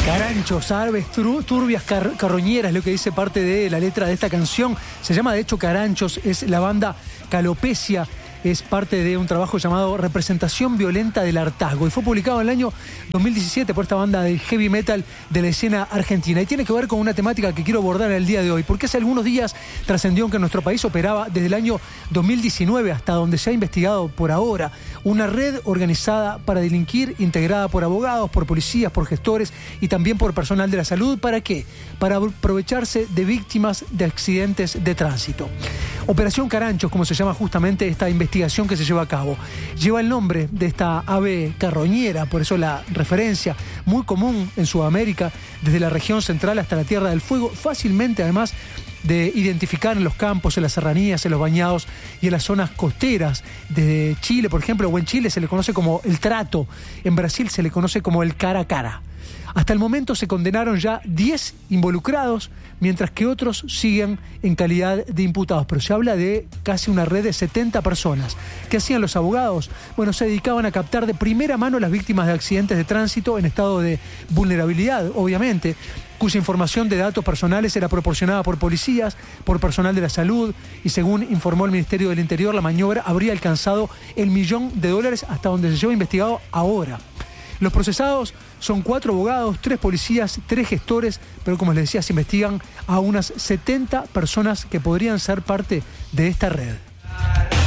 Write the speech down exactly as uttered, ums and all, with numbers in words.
Caranchos, aves turbias, car carroñeras, lo que dice parte de la letra de esta canción. Se llama de hecho Caranchos, es la banda Calopecia, es parte de un trabajo llamado Representación Violenta del Hartazgo y fue publicado en el año dos mil diecisiete por esta banda de heavy metal de la escena argentina y tiene que ver con una temática que quiero abordar en el día de hoy, porque hace algunos días trascendió que en nuestro país operaba desde el año dos mil diecinueve hasta donde se ha investigado por ahora una red organizada para delinquir, integrada por abogados, por policías, por gestores y también por personal de la salud. ¿Para qué? Para aprovecharse de víctimas de accidentes de tránsito. Operación Caranchos, como se llama justamente esta investigación que se lleva a cabo, lleva el nombre de esta ave carroñera, por eso la referencia, muy común en Sudamérica, desde la región central hasta la Tierra del Fuego, fácilmente además de identificar en los campos, en las serranías, en los bañados y en las zonas costeras. Desde Chile, por ejemplo, o en Chile se le conoce como el trato, en Brasil se le conoce como el cara a cara. Hasta el momento se condenaron ya diez involucrados, mientras que otros siguen en calidad de imputados. Pero se habla de casi una red de setenta personas. ¿Qué hacían los abogados? Bueno, se dedicaban a captar de primera mano las víctimas de accidentes de tránsito en estado de vulnerabilidad, obviamente, cuya información de datos personales era proporcionada por policías, por personal de la salud, y según informó el Ministerio del Interior, la maniobra habría alcanzado el millón de dólares hasta donde se lleva investigado ahora. Los procesados son cuatro abogados, tres policías, tres gestores, pero como les decía, se investigan a unas setenta personas que podrían ser parte de esta red.